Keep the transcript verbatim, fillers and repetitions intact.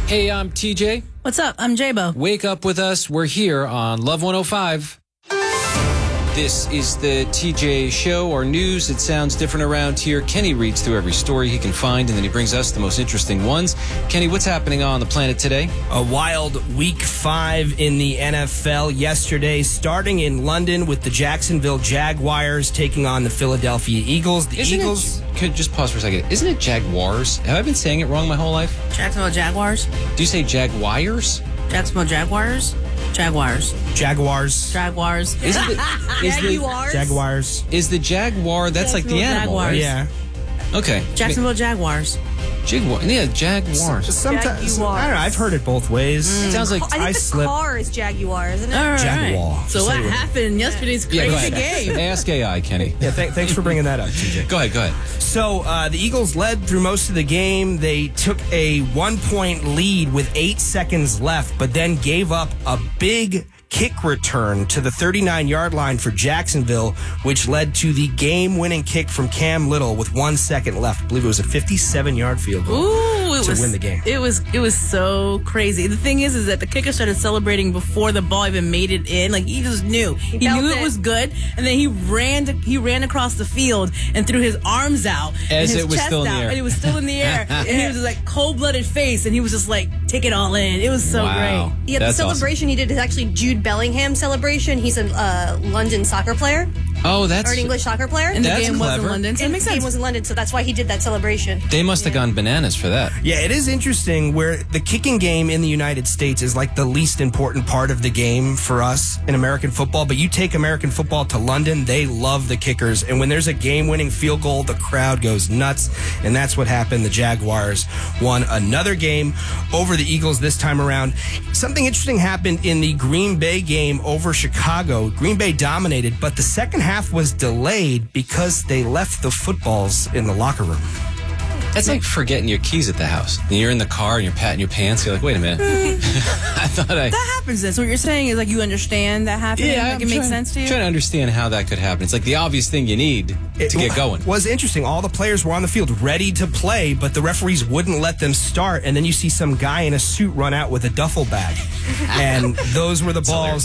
Hey, I'm T J. What's up? I'm J-Bo. Wake up with us. We're here on Love one oh five. This is the T J Show, or news. It sounds different around here. Kenny reads through every story he can find, and then he brings us the most interesting ones. Kenny, what's happening on the planet today? A wild week five in the N F L yesterday, starting in London with the Jacksonville Jaguars taking on the Philadelphia Eagles. The Isn't Eagles... It, could just pause for a second. Isn't it Jaguars? Have I been saying it wrong my whole life? Jacksonville Jaguars? Do you say Jaguars? Jacksonville Jaguars? Jaguars. Jaguars. Jaguars. Is the, is the, Jaguars. Jaguars. is the Jaguar, that's like the animal, Jaguars. right? Yeah. Okay. Jacksonville Jaguars. Jaguar. Yeah, Jaguars. Sometimes, Jaguars. I don't know, I've heard it both ways. It sounds like... I think I the slip- car is Jaguar, isn't it? All right. Jaguar. So Say what it. happened in yesterday's Yeah, go crazy ahead. game? Ask A I, Kenny. Yeah, th- thanks for bringing that up, T J. Go ahead, go ahead. So uh, the Eagles led through most of the game. They took a one-point lead with eight seconds left, but then gave up a big kick return to the thirty-nine-yard line for Jacksonville, which led to the game-winning kick from Cam Little with one second left. I believe it was a fifty-seven-yard field goal Ooh, it to was, win the game. It was it was so crazy. The thing is, is that the kicker started celebrating before the ball even made it in. Like he just knew, he, felt knew it. it. was good, and then he ran to, he ran across the field and threw his arms out As and his it was chest still in the out, air. and it was still in the air, and he was just like cold-blooded face, and he was just like take it all in. It was so Wow. great. Yeah, the That's celebration he did is actually Jude Bellingham celebration. He's a uh, London soccer player, Oh, that's... or an English soccer player. And the That's game was clever. in London, so it And makes the game sense. was in London, so that's why he did that celebration. They must have gone bananas for that. Yeah, it is interesting where the kicking game in the United States is like the least important part of the game for us in American football. But you take American football to London, they love the kickers. And when there's a game-winning field goal, the crowd goes nuts. And that's what happened. The Jaguars won another game over the Eagles this time around. Something interesting happened in the Green Bay game over Chicago. Green Bay dominated, but the second half was delayed because they left the footballs in the locker room. That's like forgetting your keys at the house. And you're in the car and you're patting your pants. You're like, wait a minute. I thought I... That happens then. So what you're saying is like you understand that happening? like I'm it makes trying- sense to you? trying to understand how that could happen. It's like the obvious thing you need It to get going. was interesting. All the players were on the field ready to play, but the referees wouldn't let them start. And then you see some guy in a suit run out with a duffel bag. And those were the balls